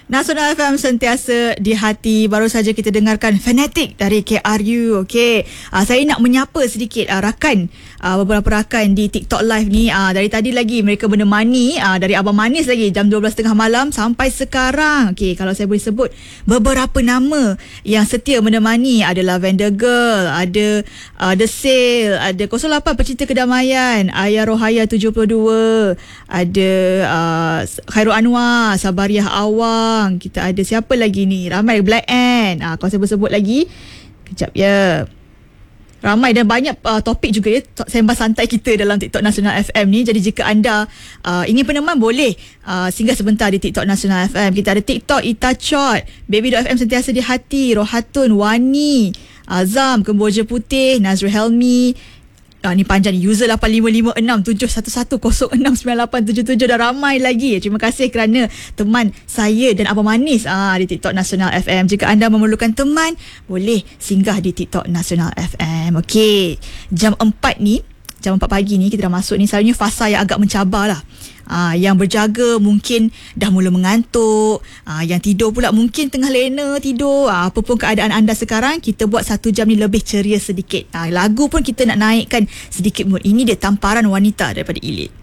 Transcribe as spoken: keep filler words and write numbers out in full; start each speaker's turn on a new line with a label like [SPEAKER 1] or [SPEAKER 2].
[SPEAKER 1] Nasional F M sentiasa di hati. Baru saja kita dengarkan Fanatic dari K R U. Okey, uh, saya nak menyapa sedikit uh, rakan, uh, beberapa rakan di TikTok Live ni. Uh, dari tadi lagi mereka menemani, uh, dari Abang Manis lagi jam dua belas tiga puluh malam sampai sekarang. Okey, kalau saya boleh sebut beberapa nama yang setia menemani adalah Vendor Girl, ada uh, The Sale, ada kosong lapan Pecinta Kedamaian, Ayah Rohaya tujuh puluh dua, ada uh, Khairul Anwar, Sabariah Awang. Kita ada siapa lagi ni? Ramai Black Ant. Ah, kalau saya bersebut lagi. Kejap ya. Ramai dan banyak uh, topik juga ya, sembah santai kita dalam TikTok Nasional F M ni. Jadi jika anda uh, ingin peneman, boleh uh, singgah sebentar di TikTok Nasional F M. Kita ada TikTok Ita Chot, Baby.fm sentiasa di hati, Rohatun, Wani, Azam, Kemboja Putih, Nazrul Helmi. Ah, ni panjang ni, user lapan lima lima enam tujuh satu satu kosong enam sembilan lapan tujuh tujuh dan ramai lagi. Terima kasih kerana teman saya dan Abang Manis ah, di TikTok Nasional F M. Jika anda memerlukan teman, boleh singgah di TikTok Nasional F M. Okey, jam empat ni, jam empat pagi ni kita dah masuk ni. Selalunya fasa yang agak mencabar lah. Ah, yang berjaga mungkin dah mula mengantuk, ah, yang tidur pula mungkin tengah lena tidur. Ah, apa pun keadaan anda sekarang, kita buat satu jam ni lebih ceria sedikit. Ah, lagu pun kita nak naikkan sedikit mood. Ini dia Tamparan Wanita daripada Elite.